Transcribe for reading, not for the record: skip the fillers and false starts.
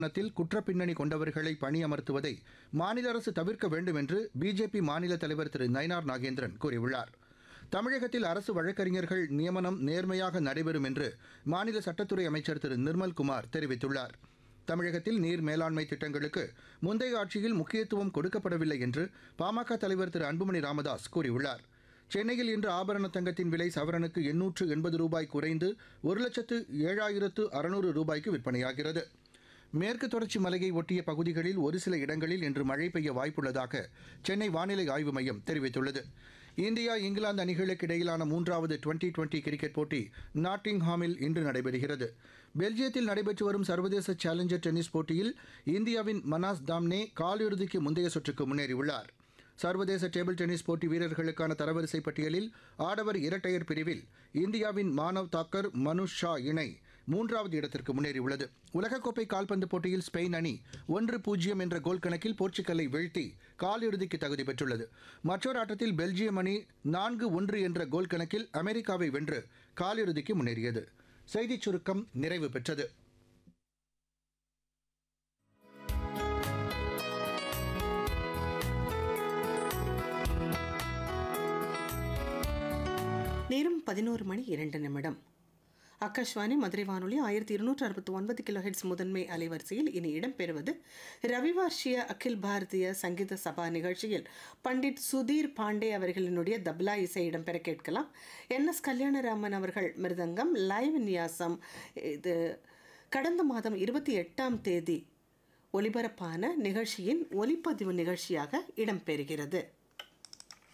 நிறுவனத்தில் குற்றப்பின்னணி கொண்டவர்களை பணியமர்த்துவதை மாநில அரசு தவிர்க்க வேண்டும் என்று பிஜேபி மாநில தலைவர் திரு நயினார் நாகேந்திரன் கூறியுள்ளார். தமிழகத்தில் அரசு வழக்கறிஞர்கள் நியமனம் நேர்மையாக நடைபெறும் என்று மாநில சட்டத்துறை அமைச்சர் திரு நிர்மல்குமார் தெரிவித்துள்ளார். தமிழகத்தில் நீர் மேலாண்மை திட்டங்களுக்கு முந்தைய ஆட்சியில் முக்கியத்துவம் கொடுக்கப்படவில்லை என்று பாமக தலைவர் திரு அன்புமணி ராமதாஸ் கூறியுள்ளார். சென்னையில் இன்று ஆபரண தங்கத்தின் விலை சவரனுக்கு 880 ரூபாய் குறைந்து 1,07,600 ரூபாய்க்கு விற்பனையாகிறது. மேற்கு தொடர்ச்சி மலையை ஒட்டிய பகுதிகளில் ஒரு சில இடங்களில் இன்று மழை பெய்ய வாய்ப்புள்ளதாக சென்னை வானிலை ஆய்வு மையம் தெரிவித்துள்ளது. இந்தியா இங்கிலாந்து அணிகளுக்கு இடையிலான 3வது டுவெண்டி கிரிக்கெட் போட்டி நாட்டிங்ஹாமில் இன்று நடைபெறுகிறது. பெல்ஜியத்தில் நடைபெற்று வரும் சர்வதேச சேலஞ்சர் டென்னிஸ் போட்டியில் இந்தியாவின் மனாஸ் தாம்னே காலிறுதிக்கு முந்தைய சுற்றுக்கு முன்னேறியுள்ளார். சர்வதேச டேபிள் டென்னிஸ் போட்டி வீரர்களுக்கான தரவரிசை பட்டியலில் ஆடவர் இரட்டையர் பிரிவில் இந்தியாவின் மானவ் தாக்கர் மனுஷ் ஷா இணை 3வது இடத்திற்கு முன்னேறியுள்ளது. உலகக்கோப்பை கால்பந்து போட்டியில் ஸ்பெயின் அணி 1-0 என்ற கோல் கணக்கில் போர்ச்சுகலை வீழ்த்தி காலிறுதிக்கு தகுதி பெற்றுள்ளது. மற்றொரு ஆட்டத்தில் பெல்ஜியம் அணி 4-1 என்ற கோல் கணக்கில் அமெரிக்காவை வென்று காலிறுதிக்கு முன்னேறியது. செய்திச் சுருக்கம் நிறைவு பெற்றது. நேரம் 11:02. ஆகாஷ்வாணி மதுரை வானொலி 1269 கிலோஹெட்ஸ் முதன்மை அலைவரிசையில் இனி இடம்பெறுவது ரவிவார்ஷிய அகில் பாரதிய சங்கீத சபா நிகழ்ச்சியில் பண்டிட் சுதீர் பாண்டே அவர்களினுடைய தப்லா இசை இடம்பெற கேட்கலாம். என்எஸ் கல்யாணராமன் அவர்கள் மிருதங்கம். லைவ் நியாசம் இது கடந்த மாதம் 28ஆம் தேதி ஒலிபரப்பான நிகழ்ச்சியின் ஒலிப்பதிவு நிகழ்ச்சியாக இடம்பெறுகிறது.